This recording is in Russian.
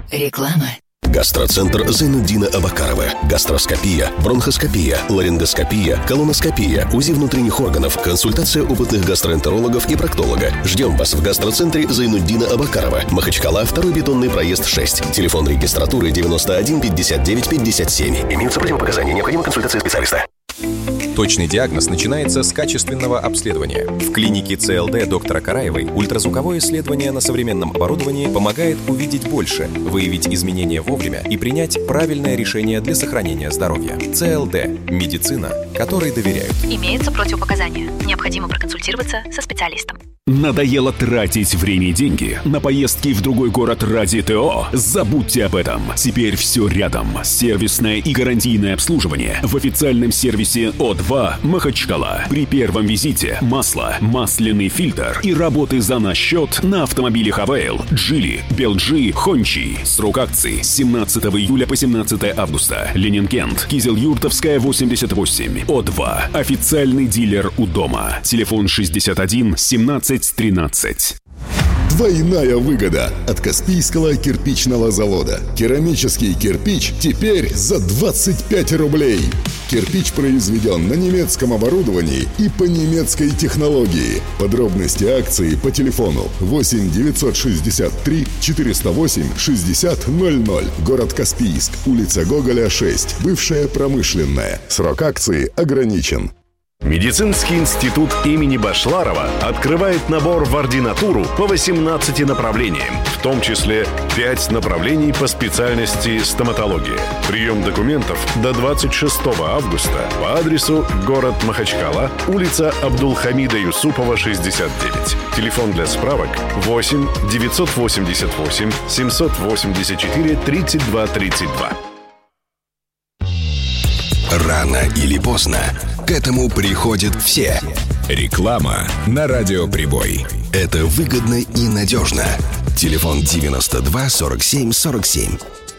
Реклама. Гастроцентр Зайнуддина Абакарова. Гастроскопия, бронхоскопия, ларингоскопия, колоноскопия, УЗИ внутренних органов, консультация опытных гастроэнтерологов и проктолога. Ждем вас в гастроцентре Зайнуддина Абакарова. Махачкала, 2-й бетонный проезд 6. Телефон регистратуры 91 59 57. Имеются противопоказания. Необходима консультация специалиста. Точный диагноз начинается с качественного обследования. В клинике ЦЛД доктора Караевой ультразвуковое исследование на современном оборудовании помогает увидеть больше, выявить изменения вовремя и принять правильное решение для сохранения здоровья. ЦЛД – медицина, которой доверяют. Имеются противопоказания. Необходимо проконсультироваться со специалистом. Надоело тратить время и деньги на поездки в другой город ради ТО? Забудьте об этом. Теперь все рядом. Сервисное и гарантийное обслуживание в официальном сервисе О2 Махачкала. При первом визите масло, масляный фильтр и работы за наш счет на автомобилях Авейл, Джили, Белджи, Хончи. Срок акции с 17 июля по 17 августа. Ленин-Кент, Кизел-Юртовская, 88. О2. Официальный дилер у дома. Телефон 61 17 13. Двойная выгода от Каспийского кирпичного завода. Керамический кирпич теперь за 25 рублей. Кирпич произведен на немецком оборудовании и по немецкой технологии. Подробности акции по телефону 8 963 408 60 00. Город Каспийск, улица Гоголя, 6. Бывшая промышленная. Срок акции ограничен. Медицинский институт имени Башларова открывает набор в ординатуру по 18 направлениям, в том числе 5 направлений по специальности стоматология. Прием документов до 26 августа по адресу город Махачкала, улица Абдулхамида Юсупова, 69. Телефон для справок 8 988 784 32 32. Рано или поздно к этому приходят все. Реклама на Радио Прибой. Это выгодно и надежно. Телефон 92 47 47.